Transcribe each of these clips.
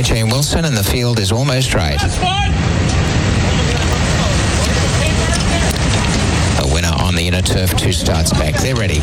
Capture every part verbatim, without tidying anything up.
Jane Wilson, and the field is almost right. A winner on the inner turf, two starts back. They're ready.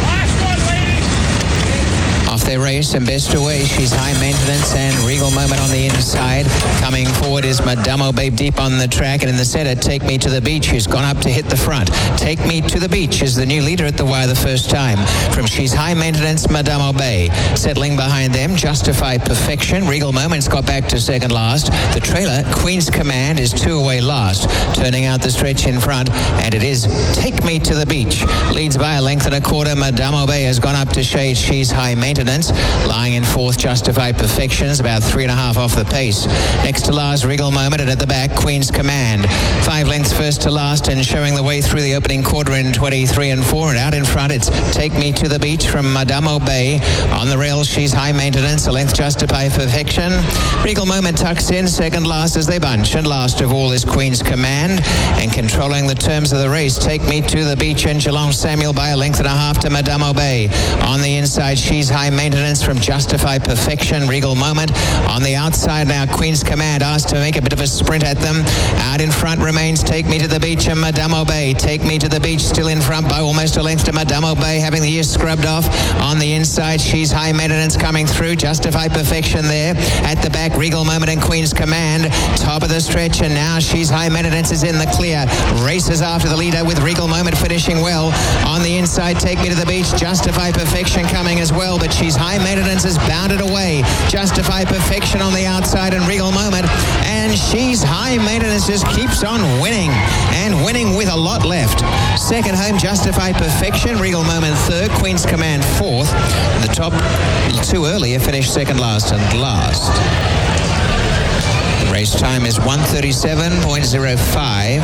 Off their race and best away, she's High Maintenance and Regal Moment on the inside. Coming forward is Madame Babe deep on the track, and in the center, Take Me to the Beach, who's gone up to hit the front. Take Me to the Beach is the new leader at the wire the first time. From She's High Maintenance, Madame Bay. Settling behind them, Justify Perfection. Regal Moment's got back to second last. The trailer, Queen's Command, is two away last. Turning out the stretch in front, and it is Take Me to the Beach. Leads by a length and a quarter. Madame Bay has gone up to shade She's High Maintenance. Lying in fourth, Justify Perfections, about three and a half off the pace. Next to last, Regal Moment, and at the back, Queen's Command. Five lengths first to last, and showing the way through the opening quarter in twenty-three and four. And out in front, it's Take Me to the Beach from Madame Bay. On the rails, She's High Maintenance. A length, Justify Perfection. Regal Moment tucks in second last as they bunch. And last of all is Queen's Command. And controlling the terms of the race, Take Me to the Beach and Geelong Samuel by a length and a half to Madame Bay. On the inside, She's High Maintenance from Justify Perfection. Regal Moment on the outside now. Queen's Command asked to make a bit of a sprint at them. Out in front remains Take Me to the Beach and Madame Bay. Take Me to the Beach still in front by almost a length to Madame Bay, having the ears scrubbed off. On the inside, She's High Maintenance coming through. Justify Perfection there. At the back, Regal Moment and Queen's Command. Top of the stretch, and now She's High Maintenance is in the clear. Races after the leader with Regal Moment finishing well. On the inside, Take Me to the Beach. Justify Perfection coming as well, but She's High Maintenance has bounded away. Justify Perfection on the outside and Regal Moment. And She's High Maintenance just keeps on winning, and winning with a lot left. Second home, Justify Perfection. Regal Moment third. Queen's Command fourth. The top two earlier finished second last and last. Race time is one thirty-seven point oh five.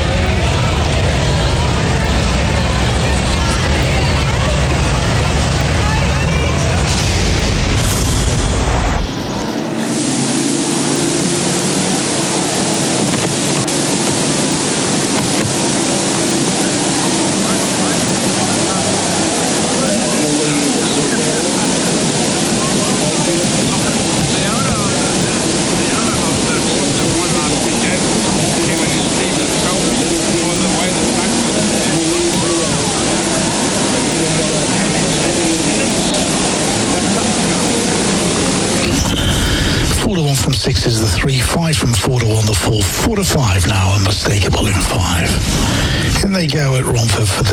From six is the three, five from four to one, the four, four to five now, unmistakable in five. In they go at Romford for the